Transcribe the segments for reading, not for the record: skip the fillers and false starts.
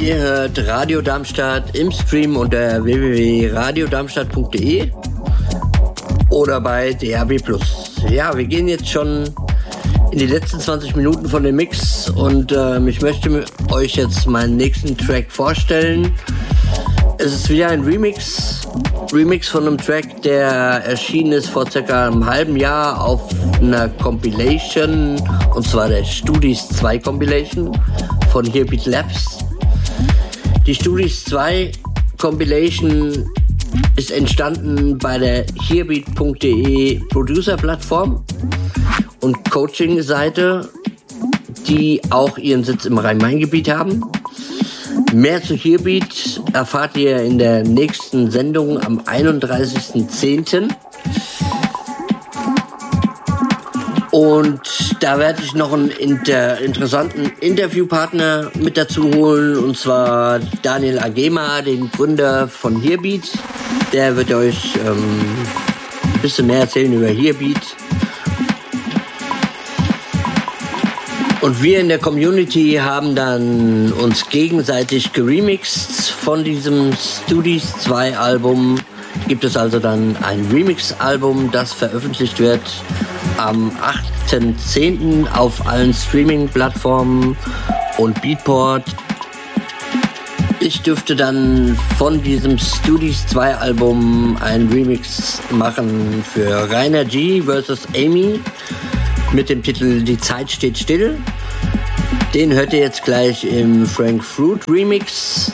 Ihr hört Radio Darmstadt im Stream unter www.radiodarmstadt.de oder bei DAB+. Ja, wir gehen jetzt schon in die letzten 20 Minuten von dem Mix und ich möchte euch jetzt meinen nächsten Track vorstellen. Es ist wieder ein Remix von einem Track, der erschienen ist vor circa einem halben Jahr auf einer Compilation, und zwar der Studis 2 Compilation von Hearbeat Labs. Die Studis 2 Compilation ist entstanden bei der hearbeat.de Producer-Plattform und Coaching-Seite, die auch ihren Sitz im Rhein-Main-Gebiet haben. Mehr zu Hearbeat erfahrt ihr in der nächsten Sendung am 31.10. Und da werde ich noch einen interessanten Interviewpartner mit dazu holen, und zwar Daniel Agema, den Gründer von Hearbeat. Der wird euch ein bisschen mehr erzählen über Hearbeat. Und wir in der Community haben dann uns gegenseitig geremixt. Von diesem Studis 2 Album gibt es also dann ein Remix-Album, das veröffentlicht wird am 8.10. auf allen Streaming-Plattformen und Beatport. Ich dürfte dann von diesem Studis 2 Album einen Remix machen für Rainer G vs. Amy mit dem Titel Die Zeit steht still. Den hört ihr jetzt gleich im Frank Fruit Remix.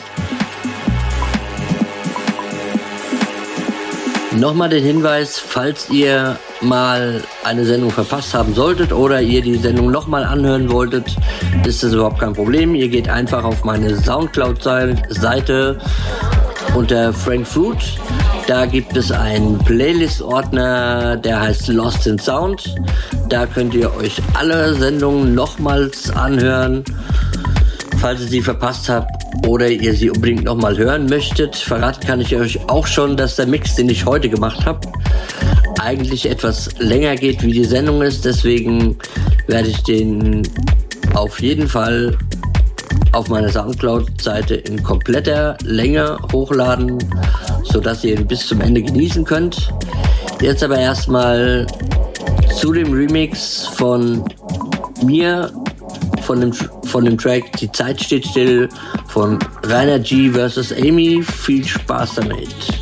Nochmal den Hinweis, falls ihr mal eine Sendung verpasst haben solltet oder ihr die Sendung nochmal anhören wolltet, ist das überhaupt kein Problem. Ihr geht einfach auf meine Soundcloud-Seite unter Frank Fruit. Da gibt es einen Playlist-Ordner, der heißt Lost in Sound. Da könnt ihr euch alle Sendungen nochmals anhören, falls ihr sie verpasst habt oder ihr sie unbedingt nochmal hören möchtet. Verraten kann ich euch auch schon, dass der Mix, den ich heute gemacht habe, eigentlich etwas länger geht, wie die Sendung ist. Deswegen werde ich den auf jeden Fall auf meiner Soundcloud-Seite in kompletter Länge hochladen, sodass ihr ihn bis zum Ende genießen könnt. Jetzt aber erstmal zu dem Remix von mir, von dem Track Die Zeit steht still von Rainer G vs. Amy. Viel Spaß damit.